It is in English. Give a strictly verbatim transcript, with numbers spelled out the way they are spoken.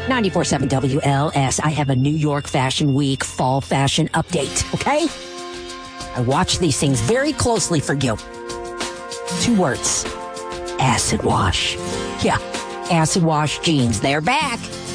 ninety-four point seven W L S. I have a New York Fashion Week fall fashion update, okay? I watch these things very closely for you. Two words. Acid wash. Yeah, acid wash jeans. They're back.